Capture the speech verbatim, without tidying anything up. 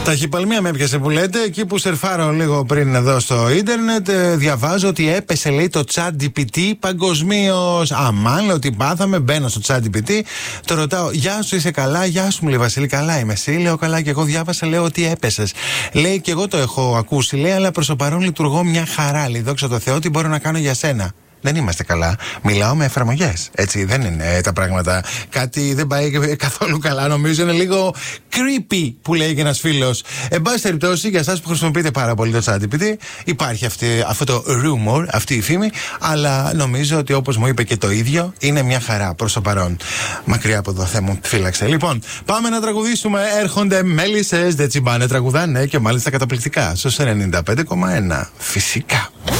Ταχυπαλμία με έπιασε που λέτε. Εκεί που σερφάρω λίγο πριν εδώ στο ίντερνετ, διαβάζω ότι έπεσε, λέει, το ChatGPT παγκοσμίως. Αμάν, λέω ότι πάθαμε. Μπαίνω στο ChatGPT, το ρωτάω, γεια σου, είσαι καλά? Γεια σου, μου λέει, Βασίλη, καλά είμαι. Εσύ, λέω, καλά, και εγώ διάβασα, λέω ότι έπεσες. Λέει, και εγώ το έχω ακούσει, λέει, αλλά προς το παρόν λειτουργώ μια χαρά. Λέει, δόξα τω Θεώ, τι μπορώ να κάνω για σένα? Δεν είμαστε καλά. Μιλάω με εφαρμογές. Έτσι δεν είναι τα πράγματα. Κάτι δεν πάει καθόλου καλά. Νομίζω είναι λίγο creepy, που λέει και ένας φίλος. Εν πάση περιπτώσει, για εσάς που χρησιμοποιείτε πάρα πολύ το ChatGPT, υπάρχει αυτή, αυτό το rumor, αυτή η φήμη. Αλλά νομίζω ότι, όπως μου είπε και το ίδιο, είναι μια χαρά προς το παρόν. Μακριά από το θέμα μου, φύλαξε. Λοιπόν, πάμε να τραγουδήσουμε. Έρχονται μέλισσες, δεν τσιμπάνε, τραγουδάνε και μάλιστα καταπληκτικά. Στο ενενήντα πέντε κόμμα ένα. Φυσικά.